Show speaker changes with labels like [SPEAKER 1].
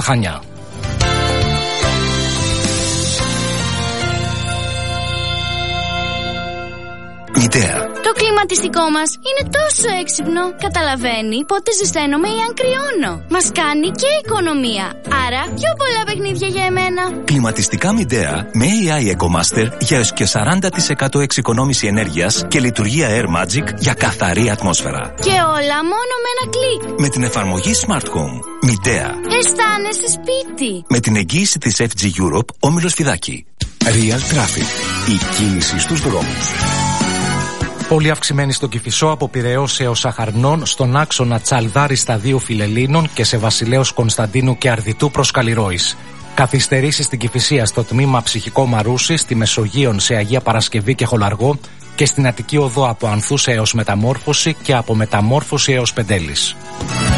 [SPEAKER 1] Χανιά.
[SPEAKER 2] Μητέα.
[SPEAKER 3] Το κλιματιστικό μας είναι τόσο έξυπνο. Καταλαβαίνει πότε ζεσταίνομαι ή αν κρυώνω. Μας κάνει και οικονομία. Άρα πιο πολλά παιχνίδια για εμένα.
[SPEAKER 2] Κλιματιστικά Μητέα με AI EcoMaster για έως και 40% εξοικονόμηση ενέργειας και λειτουργία Air Magic για καθαρή ατμόσφαιρα.
[SPEAKER 3] Και όλα μόνο με ένα κλικ.
[SPEAKER 2] Με την εφαρμογή Smart Home. Μητέα.
[SPEAKER 3] Αισθάνεσαι σπίτι.
[SPEAKER 2] Με την εγγύηση της FG Europe, Όμιλος Φιδάκη.
[SPEAKER 4] Real Traffic. Η κίνηση στους δρόμους.
[SPEAKER 1] Πολύ αυξημένη στο Κηφισό από Πειραιώς έως Αχαρνών, στον άξονα Τσαλδάρη Σταδίου Φιλελλήνων και σε Βασιλέως Κωνσταντίνου και Αρδιτού προς Καλλιρόης. Καθυστερήσεις στην Κηφισία στο τμήμα Ψυχικό Μαρούσι, στη Μεσογείων σε Αγία Παρασκευή και Χολαργό και στην Αττική Οδό από Ανθούς έως Μεταμόρφωση και από Μεταμόρφωση έως Πεντέλης.